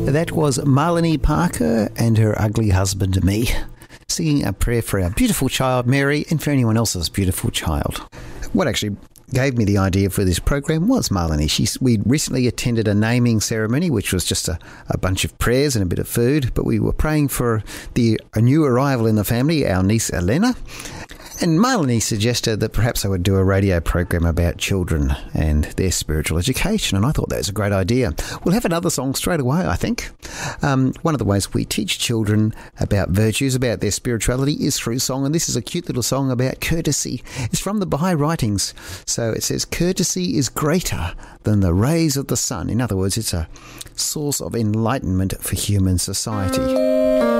That was Marlene Parker and her ugly husband, me, singing a prayer for our beautiful child, Mary, and for anyone else's beautiful child. What actually gave me the idea for this program was Marlene. We recently attended a naming ceremony, which was just a bunch of prayers and a bit of food, but we were praying for a new arrival in the family, our niece Elena. And Marlene suggested that perhaps I would do a radio program about children and their spiritual education, and I thought that was a great idea. We'll have another song straight away, I think. One of the ways we teach children about virtues, about their spirituality, is through song, and this is a cute little song about courtesy. It's from the Baha'i writings. So it says, courtesy is greater than the rays of the sun. In other words, it's a source of enlightenment for human society.